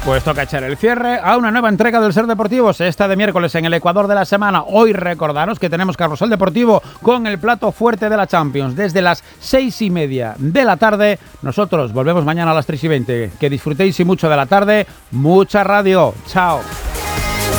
Pues toca echar el cierre a una nueva entrega del Ser Deportivos, esta de miércoles en el Ecuador de la semana. Hoy recordaros que tenemos Carrusel Deportivo con el plato fuerte de la Champions. Desde las 6:30 de la tarde, nosotros volvemos mañana a las 3:20. Que disfrutéis y mucho de la tarde, mucha radio. Chao.